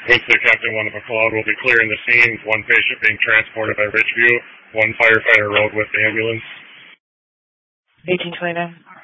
Winston Captain 1 McLeod will be clearing the scene. 1 patient being transported by Ridgeview. 1 firefighter rode with the ambulance. 1829.